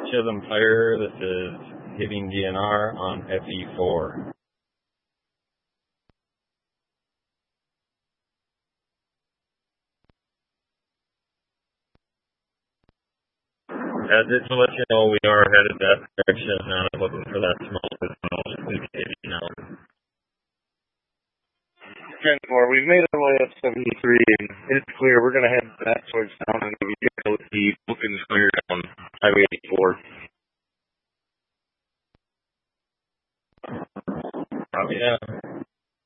Chisholm Fire. This is hitting DNR on FE4. Just to let you know, we are headed that direction, and I'm looking for that small signal. Now. 10-4, we've made our way up 73, and it's clear we're going to head back towards town and